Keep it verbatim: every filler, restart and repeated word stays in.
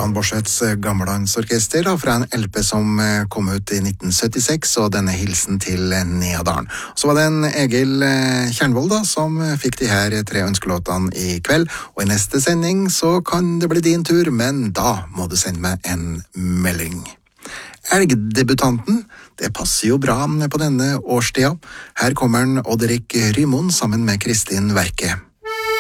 Jan Borseths Gammelandsorkester fra en L P som kom ut i nitten syttiseks, og denne hilsen til Neadalen. Så var det en Egil Kjernvold da, som fikk de her tre ønskelåtene i kveld, og i neste sending så kan det bli din tur, men da må du sende meg en melding. Elgdebutanten, det passer jo bra på denne årstida. Her kommer Odd Erik Rymon sammen med Kristin Verke.